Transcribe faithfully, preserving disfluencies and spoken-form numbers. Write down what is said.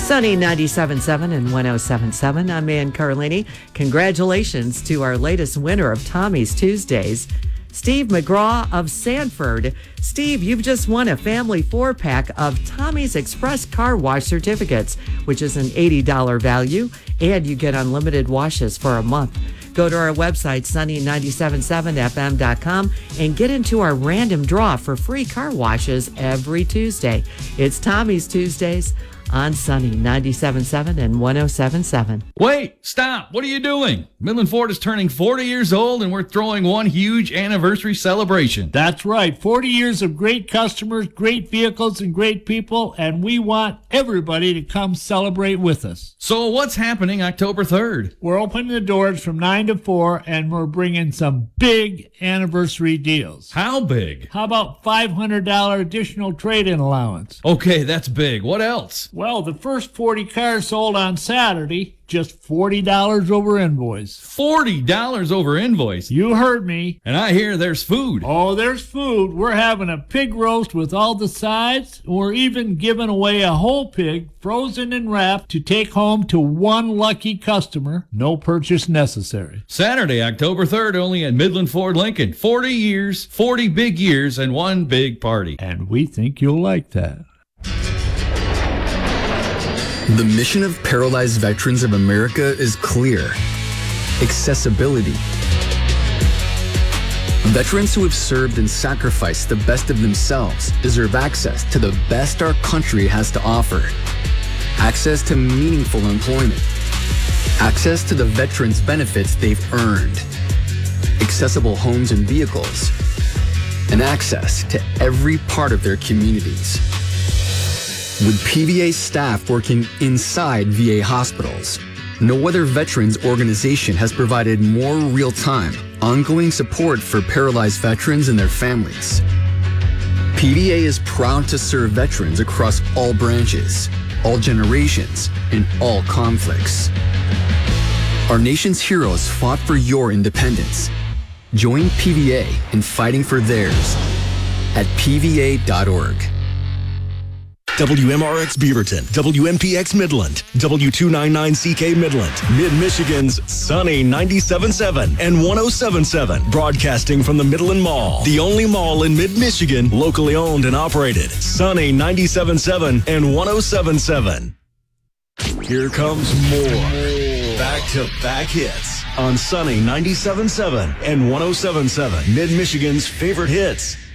Sunny ninety-seven point seven and one oh seven point seven. I'm Ann Carlini. Congratulations to our latest winner of Tommy's Tuesdays, Steve McGraw of Sanford. Steve, you've just won a family four-pack of Tommy's Express Car Wash certificates, which is an eighty dollars value, and you get unlimited washes for a month. Go to our website, sunny nine seven seven f m dot com, and get into our random draw for free car washes every Tuesday. It's Tommy's Tuesdays on Sunny ninety-seven point seven and one oh seven point seven. Wait, stop. What are you doing? Midland Ford is turning forty years old, and we're throwing one huge anniversary celebration. That's right. forty years of great customers, great vehicles, and great people, and we want everybody to come celebrate with us. So what's happening October third? We're opening the doors from nine to four, and we're bringing some big anniversary deals. How big? How about five hundred dollars additional trade-in allowance? Okay, that's big. What else? Well, the first forty cars sold on Saturday, just forty dollars over invoice. forty dollars over invoice? You heard me. And I hear there's food. Oh, there's food. We're having a pig roast with all the sides. We're even giving away a whole pig, frozen and wrapped, to take home to one lucky customer. No purchase necessary. Saturday, October third, only at Midland Ford Lincoln. forty years, forty big years, and one big party. And we think you'll like that. The mission of Paralyzed Veterans of America is clear: accessibility. Veterans who have served and sacrificed the best of themselves deserve access to the best our country has to offer. Access to meaningful employment. Access to the veterans' benefits they've earned. Accessible homes and vehicles. And access to every part of their communities. With P V A staff working inside V A hospitals, no other veterans organization has provided more real-time, ongoing support for paralyzed veterans and their families. P V A is proud to serve veterans across all branches, all generations, and all conflicts. Our nation's heroes fought for your independence. Join P V A in fighting for theirs at P V A dot org. W M R X Beaverton, W M P X Midland, W two ninety-nine C K Midland, Mid-Michigan's Sunny ninety-seven point seven and one oh seven point seven, broadcasting from the Midland Mall, the only mall in Mid-Michigan, locally owned and operated. Sunny ninety-seven point seven and one oh seven point seven. Here comes more back-to-back hits on Sunny ninety-seven point seven and one oh seven point seven, Mid-Michigan's favorite hits.